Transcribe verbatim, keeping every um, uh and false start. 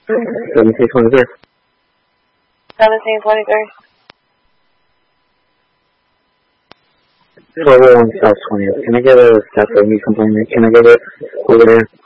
seventeen twenty-three. seventeen twenty-three. twelve oh one South twentieth. Can I get a South Avenue complaint? Can I get it over there?